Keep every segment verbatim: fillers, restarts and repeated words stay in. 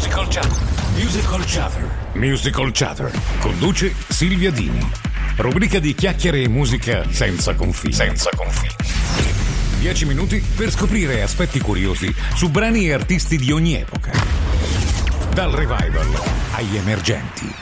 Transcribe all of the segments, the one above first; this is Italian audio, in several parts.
Musical Chatter. Musical Chatter. Musical Chatter. Conduce Silvia Dini. Rubrica di chiacchiere e musica senza confini. Senza confini. Dieci minuti per scoprire aspetti curiosi su brani e artisti di ogni epoca. Dal revival agli emergenti.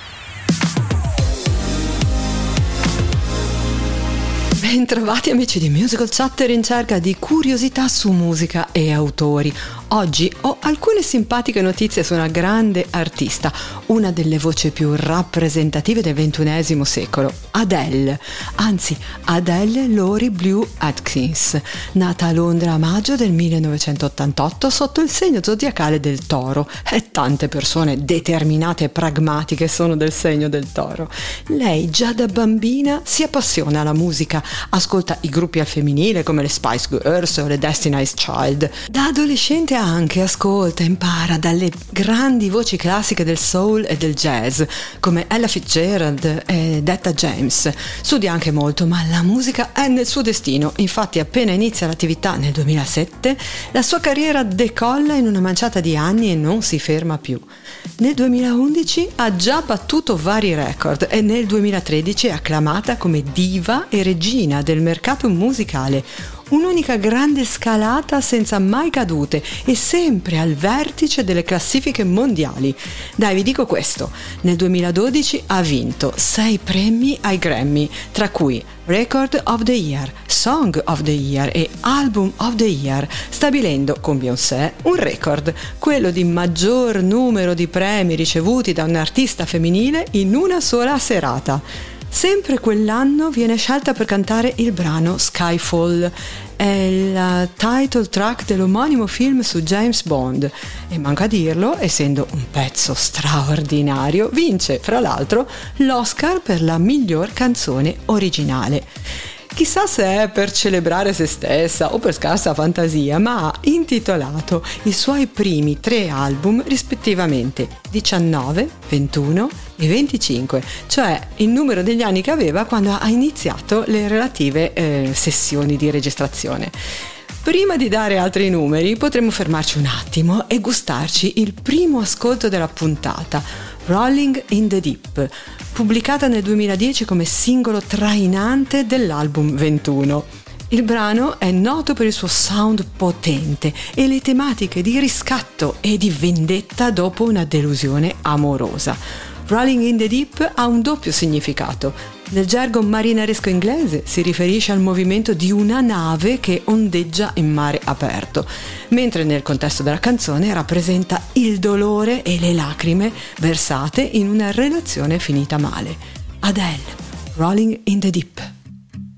Bentrovati amici di Musical Chatter in cerca di curiosità su musica e autori. Oggi ho alcune simpatiche notizie su una grande artista, una delle voci più rappresentative del ventunesimo secolo, Adele. Anzi, Adele Laurie Blue Atkins, nata a Londra a maggio del millenovecentottantotto sotto il segno zodiacale del Toro. E tante persone determinate e pragmatiche sono del segno del Toro. Lei già da bambina si appassiona alla musica, ascolta i gruppi al femminile come le Spice Girls o le Destiny's Child. Da adolescente anche ascolta e impara dalle grandi voci classiche del soul e del jazz come Ella Fitzgerald e Etta James. Studia anche molto, ma la musica è nel suo destino. Infatti appena inizia l'attività nel duemilasette la sua carriera decolla in una manciata di anni e non si ferma più. Nel duemilaundici ha già battuto vari record e nel duemilatredici è acclamata come diva e regina del mercato musicale. Un'unica grande scalata senza mai cadute e sempre al vertice delle classifiche mondiali. Dai, vi dico questo: nel duemiladodici ha vinto sei premi ai Grammy, tra cui Record of the Year, Song of the Year e Album of the Year, stabilendo con Beyoncé un record, quello di maggior numero di premi ricevuti da un'artista femminile in una sola serata. Sempre quell'anno viene scelta per cantare il brano Skyfall, è il title track dell'omonimo film su James Bond e, manca a dirlo, essendo un pezzo straordinario, vince fra l'altro l'Oscar per la miglior canzone originale. Chissà se è per celebrare se stessa o per scarsa fantasia, ma ha intitolato i suoi primi tre album rispettivamente diciannove, ventuno e venticinque, cioè il numero degli anni che aveva quando ha iniziato le relative eh, sessioni di registrazione. Prima di dare altri numeri potremmo fermarci un attimo e gustarci il primo ascolto della puntata, Rolling in the Deep, pubblicata nel duemiladieci come singolo trainante dell'album ventuno. Il brano è noto per il suo sound potente e le tematiche di riscatto e di vendetta dopo una delusione amorosa. Rolling in the Deep ha un doppio significato. Nel gergo marinaresco inglese si riferisce al movimento di una nave che ondeggia in mare aperto, mentre nel contesto della canzone rappresenta il dolore e le lacrime versate in una relazione finita male. Adele, Rolling in the Deep.